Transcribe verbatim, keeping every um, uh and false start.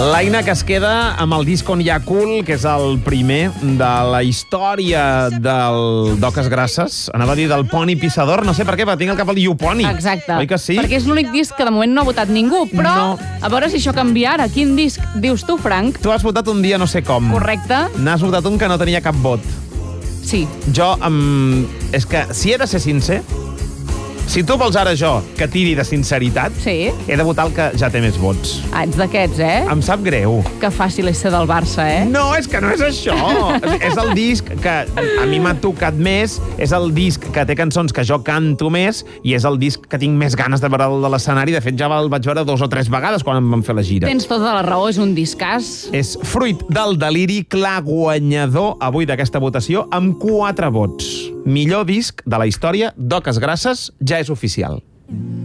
L'Aina, que es queda amb el disc On hi ha Cool, que és el primer de la història del d'Oques Grasses. Anava a dir del Poni Pissador, no sé per què, però tinc al cap el Yuponi. Exacte. Oi que sí? Perquè és l'únic disc que de moment no ha votat ningú, però No. a veure si això canvia ara. Quin disc dius tu, Frank? Tu has votat un dia no sé com. Correcte? N'has votat un que no tenia cap vot. Sí. Jo, um, és que si he de ser sincer, si tu vols ara jo que tiri de sinceritat, Sí? he de votar el que ja té més vots. Ah, ets d'aquests, eh? Em sap greu. Que fàcil és ser del Barça, eh? No, és que no és això. És el disc que a mi m'ha tocat més, és el disc que té cançons que jo canto més i és el disc que tinc més ganes de veure de l'escenari. De fet, ja el vaig veure dos o tres vegades quan em van fer la gira. Tens tota la raó, és un discàs. És fruit del deliri, clar guanyador avui d'aquesta votació amb quatre vots. Millor disc de la història d'Oques Grasses ja és oficial.